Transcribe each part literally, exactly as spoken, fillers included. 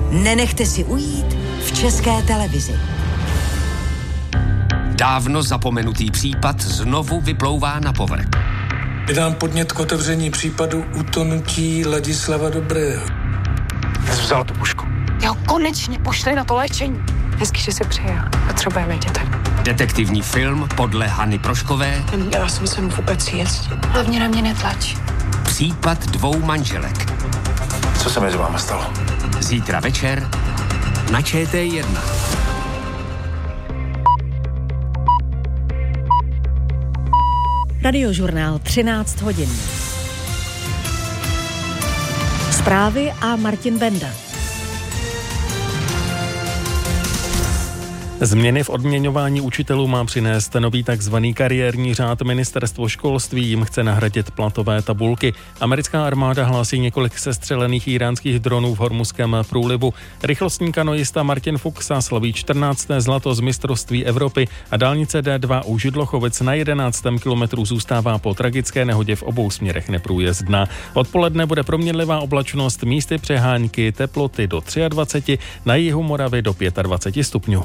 Nenechte si ujít v České televizi. Dávno zapomenutý případ znovu vyplouvá na povrch. Vydám podnět k otevření případu utonutí Ladislava Dobrého. Já jsem vzal tu pušku. Jo, konečně pošli na to léčení. Hezky, že jsi přijel. Potřebujeme vědět. Detektivní film podle Hany Proškové. Neměla jsem sem vůbec jíst. Hlavně na mě netlač. Případ dvou manželek. Co se mezi váma stalo? Zítra večer na Č T jedna. Radiožurnál třináct hodin. Zprávy a Martin Benda. Změny v odměňování učitelů má přinést nový takzvaný kariérní řád. Ministerstvo školství jim chce nahradit platové tabulky. Americká armáda hlásí několik sestřelených iránských dronů v Hormuzském průlivu. Rychlostní kanoista Martin Fuxa slaví čtrnácté zlato z mistrovství Evropy a dálnice D dva u Židlochovic na jedenáctém kilometru zůstává po tragické nehodě v obou směrech neprůjezdná. Odpoledne bude proměnlivá oblačnost, místy přehánky, teploty do dvacet tři, na jihu Moravy do dvacet pět stupňů.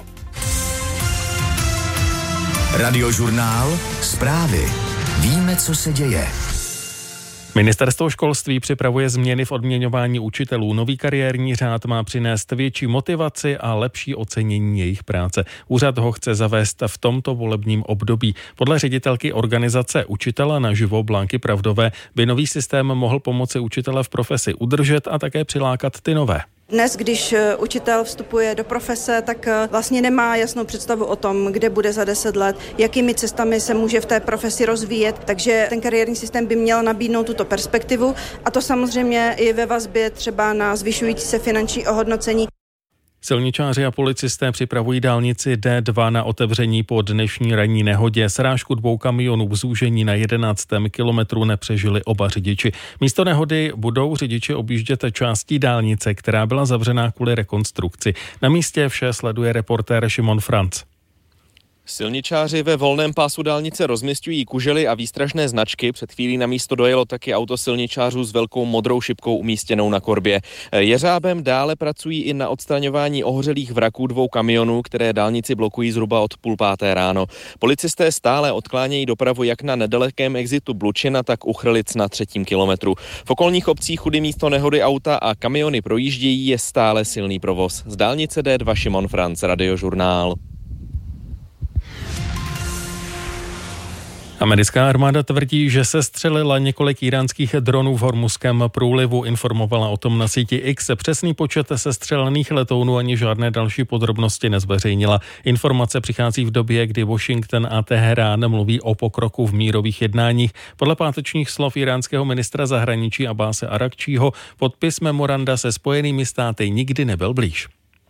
Radiožurnál, zprávy. Víme, co se děje. Ministerstvo školství připravuje změny v odměňování učitelů. Nový kariérní řád má přinést větší motivaci a lepší ocenění jejich práce. Úřad ho chce zavést v tomto volebním období. Podle ředitelky organizace Učitele naživo Blanky Pravdové by nový systém mohl pomoci učitele v profesi udržet a také přilákat ty nové. Dnes, když učitel vstupuje do profese, tak vlastně nemá jasnou představu o tom, kde bude za deset let, jakými cestami se může v té profesi rozvíjet, takže ten kariérní systém by měl nabídnout tuto perspektivu a to samozřejmě i ve vazbě třeba na zvyšující se finanční ohodnocení. Silničáři a policisté připravují dálnici D dva na otevření po dnešní ranní nehodě. Srážku dvou kamionů v zúžení na jedenáctém kilometru nepřežili oba řidiči. Místo nehody budou řidiči objíždět částí dálnice, která byla zavřená kvůli rekonstrukci. Na místě vše sleduje reportér Šimon Franc. Silničáři ve volném pásu dálnice rozmisťují kužely a výstražné značky. Před chvílí na místo dojelo taky auto silničářů s velkou modrou šipkou umístěnou na korbě. Jeřábem dále pracují i na odstraňování ohořelých vraků dvou kamionů, které dálnici blokují zhruba od půl páté ráno. Policisté stále odklánějí dopravu jak na nedalekém exitu Blučina, tak u Chrlic na třetím kilometru. V okolních obcích, kudy místo nehody auta a kamiony projíždějí, je stále silný provoz. Z dálnice D dva Šimon Franc, Radiožurnál. Americká armáda tvrdí, že se střelila několik iránských dronů v Hormuzském průlivu. Informovala o tom na síti X. Přesný počet sestřelených letounů ani žádné další podrobnosti nezveřejnila. Informace přichází v době, kdy Washington a Teherán mluví o pokroku v mírových jednáních. Podle pátečních slov iránského ministra zahraničí Abáse Arakčího podpis memoranda se Spojenými státy nikdy nebyl blíž.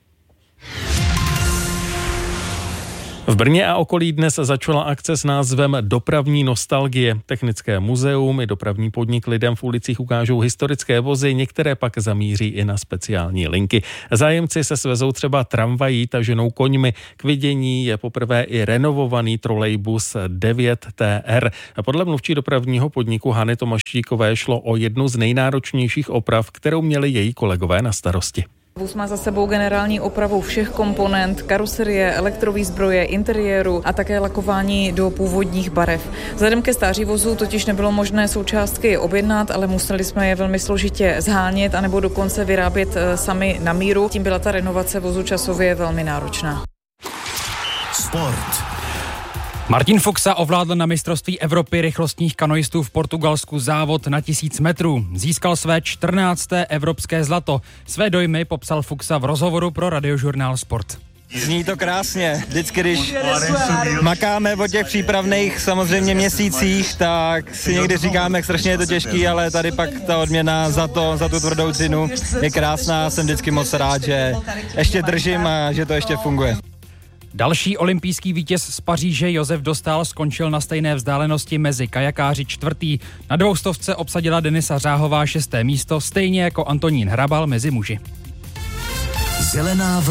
V Brně a okolí dnes začala akce s názvem Dopravní nostalgie. Technické muzeum i dopravní podnik lidem v ulicích ukážou historické vozy, některé pak zamíří i na speciální linky. Zájemci se svezou třeba tramvají taženou koňmi. K vidění je poprvé i renovovaný trolejbus devět T R. Podle mluvčí dopravního podniku Hany Tomaštíkové šlo o jednu z nejnáročnějších oprav, kterou měli její kolegové na starosti. Vůz má za sebou generální opravu všech komponent, karoserie, elektrovýzbroje, interiéru a také lakování do původních barev. Vzhledem ke stáří vozu totiž nebylo možné součástky objednat, ale museli jsme je velmi složitě zhánět anebo dokonce vyrábět sami na míru. Tím byla ta renovace vozu časově velmi náročná. Sport. Martin Fuxa ovládl na mistrovství Evropy rychlostních kanoistů v Portugalsku závod na tisíc metrů. Získal své čtrnácté evropské zlato. Své dojmy popsal Fuxa v rozhovoru pro Radiožurnál Sport. Zní to krásně. Vždycky, když makáme o těch přípravných samozřejmě měsících, tak si někdy říkáme, jak strašně je to těžký, ale tady pak ta odměna za to, za tu tvrdou cenu je krásná. Jsem vždycky moc rád, že ještě držím a že to ještě funguje. Další olympijský vítěz z Paříže Josef Dostál skončil na stejné vzdálenosti mezi kajakáři čtvrtý. Na dvoustovce obsadila Denisa Řáhová šesté místo, stejně jako Antonín Hrabal mezi muži. Zelená vlna.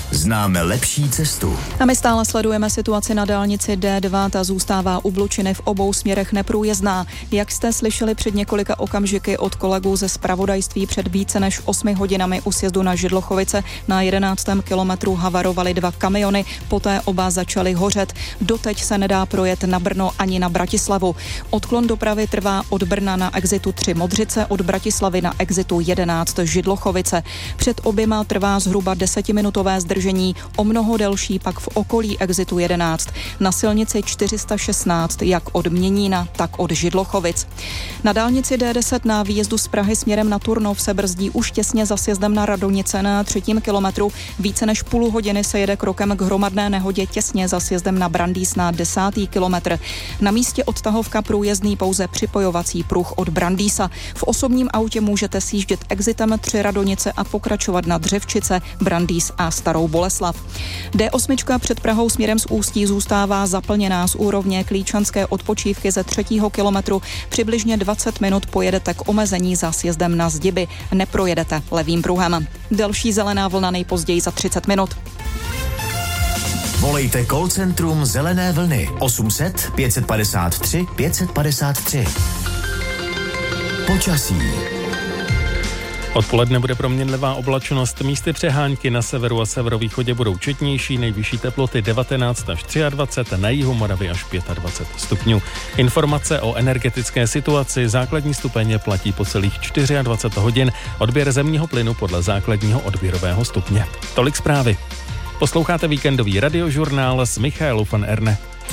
Známe lepší cestu. A my stále sledujeme situaci na dálnici D dva, ta zůstává u Blučiny v obou směrech neprůjezdná. Jak jste slyšeli před několika okamžiky od kolegů ze zpravodajství, před více než osmi hodinami u sjezdu na Židlochovice na jedenáctém kilometru havarovaly dva kamiony, poté oba začaly hořet. Doteď se nedá projet na Brno ani na Bratislavu. Odklon dopravy trvá od Brna na exitu tři Modřice, od Bratislavy na exitu jedenáct Židlochovice. Před oběma trvá zhruba desetiminutové zdržení, o mnoho delší pak v okolí exitu jedenáct. Na silnici čtyři sta šestnáct jak od Měnína, tak od Židlochovic. Na dálnici D deset na výjezdu z Prahy směrem na Turnov se brzdí už těsně za sjezdem na Radonice na třetím kilometru. Více než půl hodiny se jede krokem k hromadné nehodě těsně za sjezdem na Brandýs na desátý kilometr. Na místě odtahovka průjezdný pouze připojovací pruh od Brandýsa. V osobním autě můžete sjíždět exitem tři Radonice a pokračovat na Dřevčice, Brandýs a Starou Boleslav. D osm před Prahou směrem z Ústí zůstává zaplněná z úrovně Klíčanské odpočívky ze třetího kilometru. Přibližně dvacet minut pojedete k omezení za sjezdem na Zdiby. Neprojedete levým pruhem. Další zelená vlna nejpozději za třicet minut. Volejte call centrum Zelené vlny osm set pět padesát tři pět padesát tři. Počasí. Odpoledne bude proměnlivá oblačnost, místy přehánky na severu a severovýchodě budou četnější, nejvyšší teploty devatenáct až dvacet tři, na jihu Moravy až dvacet pět stupňů. Informace o energetické situaci, základní stupeně platí po celých dvacet čtyři hodin, odběr zemního plynu podle základního odběrového stupně. Tolik zprávy. Posloucháte víkendový radiožurnál s Michaelou van Erne.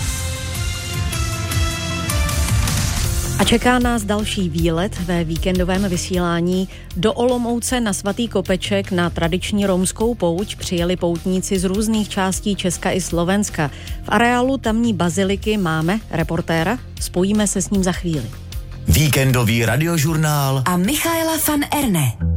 A čeká nás další výlet ve víkendovém vysílání. Do Olomouce na Svatý Kopeček na tradiční romskou pouť přijeli poutníci z různých částí Česka i Slovenska. V areálu tamní baziliky máme reportéra, spojíme se s ním za chvíli. Víkendový radiožurnál a Michaela van Erne.